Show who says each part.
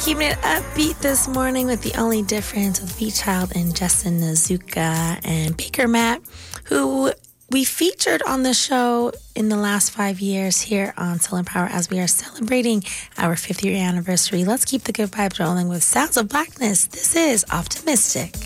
Speaker 1: Keeping it upbeat this morning with The Only Difference with Beach Child and Justin Nazuka and Baker Matt, who we featured on the show in the last 5 years here on Soul and Power as we are celebrating our 5th year anniversary. Let's keep the good vibes rolling with Sounds of Blackness. This is Optimistic.